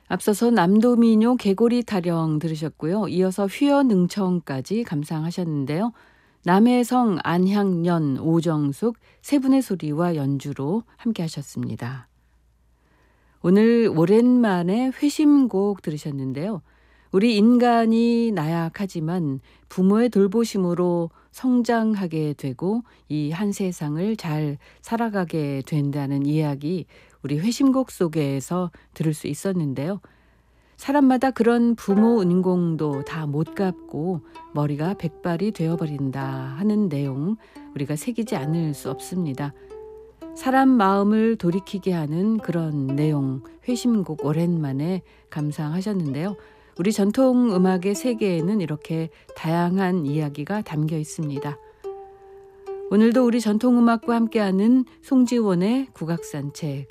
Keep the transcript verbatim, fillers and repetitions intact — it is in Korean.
앞서서 남도민요 개고리 타령 들으셨고요. 이어서 휘어능청까지 감상하셨는데요. 남해성, 안향연, 오정숙 세 분의 소리와 연주로 함께 하셨습니다. 오늘 오랜만에 회심곡 들으셨는데요. 우리 인간이 나약하지만 부모의 돌보심으로 성장하게 되고 이 한 세상을 잘 살아가게 된다는 이야기 우리 회심곡 속에서 들을 수 있었는데요. 사람마다 그런 부모 은공도 다 못 갚고 머리가 백발이 되어버린다 하는 내용 우리가 새기지 않을 수 없습니다. 사람 마음을 돌이키게 하는 그런 내용 회심곡 오랜만에 감상하셨는데요. 우리 전통 음악의 세계에는 이렇게 다양한 이야기가 담겨 있습니다. 오늘도 우리 전통 음악과 함께하는 송지원의 국악산책